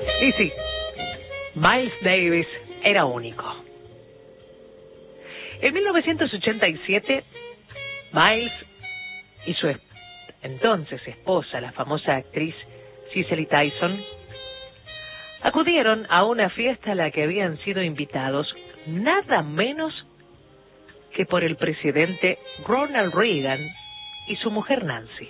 Y sí, Miles Davis era único. En 1987, Miles y su entonces esposa, la famosa actriz Cicely Tyson, acudieron a una fiesta a la que habían sido invitados nada menos que por el presidente Ronald Reagan y su mujer Nancy.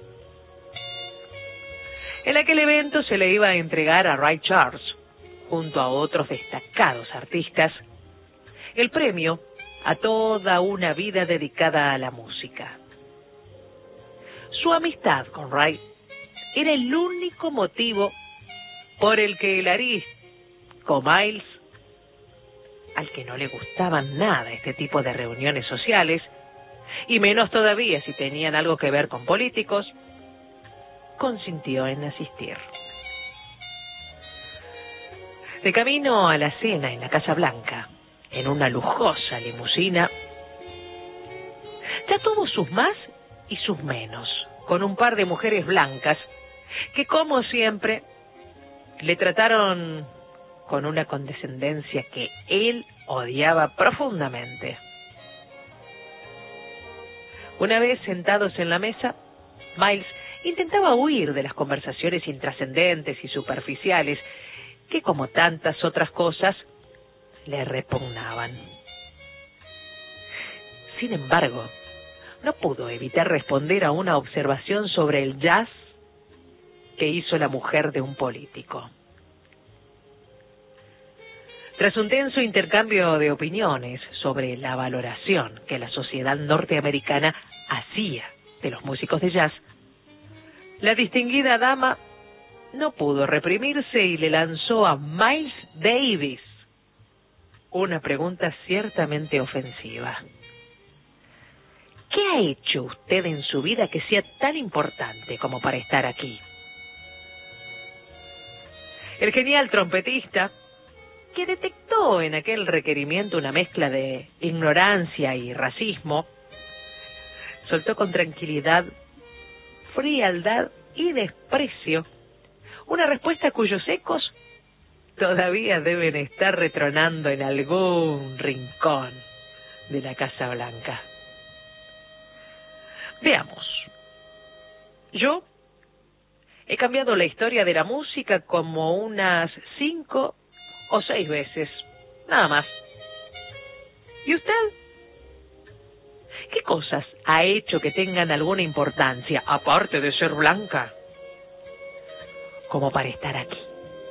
En aquel evento se le iba a entregar a Ray Charles, junto a otros destacados artistas, el premio a toda una vida dedicada a la música. Su amistad con Ray era el único motivo por el que el arisco Miles, al que no le gustaban nada este tipo de reuniones sociales, y menos todavía si tenían algo que ver con políticos, consintió en asistir. De camino a la cena en la Casa Blanca, en una lujosa limusina, ya tuvo sus más y sus menos, con un par de mujeres blancas que, como siempre, le trataron con una condescendencia que él odiaba profundamente. Una vez sentados en la mesa, Miles intentaba huir de las conversaciones intrascendentes y superficiales que, como tantas otras cosas, le repugnaban. Sin embargo, no pudo evitar responder a una observación sobre el jazz que hizo la mujer de un político. Tras un tenso intercambio de opiniones sobre la valoración que la sociedad norteamericana hacía de los músicos de jazz, la distinguida dama no pudo reprimirse y le lanzó a Miles Davis una pregunta ciertamente ofensiva. ¿Qué ha hecho usted en su vida que sea tan importante como para estar aquí? El genial trompetista, que detectó en aquel requerimiento una mezcla de ignorancia y racismo, soltó con tranquilidad, frialdad y desprecio una respuesta cuyos ecos todavía deben estar retronando en algún rincón de la Casa Blanca. Veamos. Yo he cambiado la historia de la música como unas 5 o 6 veces, nada más. ¿Y usted? ¿Qué cosas ha hecho que tengan alguna importancia, aparte de ser blanca, como para estar aquí?